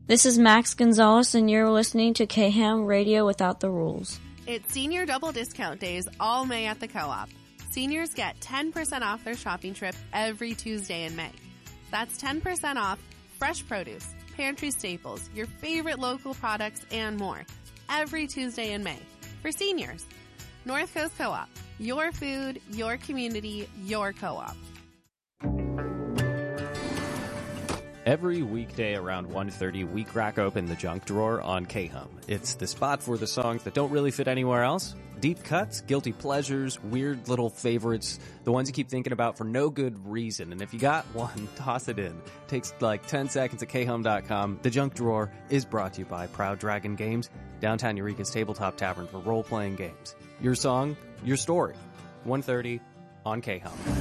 This is Max Gonzalez, and you're listening to KHAM Radio Without the Rules. It's senior double discount days all May at the Co-op. Seniors get 10% off their shopping trip every Tuesday in May. That's 10% off fresh produce, pantry staples, your favorite local products, and more every Tuesday in May for seniors. North Coast Co-op. Your food, your community, your co-op. Every weekday around 1:30, we crack open the junk drawer on KHUM. It's the spot for the songs that don't really fit anywhere else. Deep cuts, guilty pleasures, weird little favorites, the ones you keep thinking about for no good reason. And if you got one, toss it in. It takes like 10 seconds at khum.com. The junk drawer is brought to you by Proud Dragon Games, downtown Eureka's tabletop tavern for role-playing games. Your song, your story. 1:30 on KHUM.